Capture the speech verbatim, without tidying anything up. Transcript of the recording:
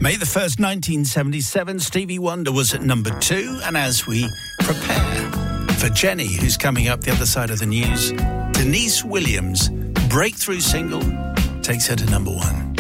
May the first, nineteen seventy-seven, Stevie Wonder was at number two. And as we prepare for Jenny, who's coming up the other side of the news, Denise Williams' breakthrough single takes her to number one.